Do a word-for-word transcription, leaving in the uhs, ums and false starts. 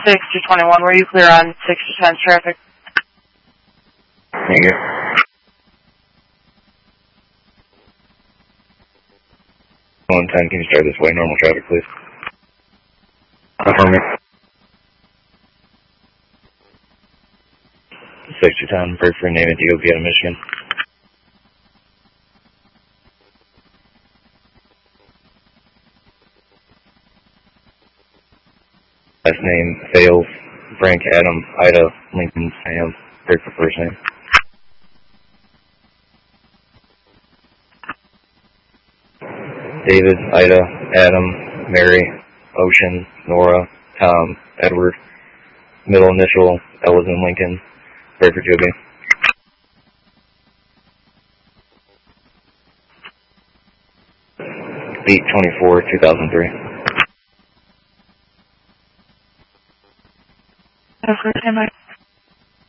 six to twenty-one, were you clear on six to ten traffic? Thank you. one ten, can you start this way? Normal traffic, please. Affirmative. six to ten, bird free name at D O B out of Michigan. Last name, Fails, Frank, Adam, Ida, Lincoln, Sam, bird for first name. David, Ida, Adam, Mary, Ocean, Nora, Tom, Edward, middle initial, Ellison, Lincoln, bird for Joby. eight twenty-four, two thousand three. That's good,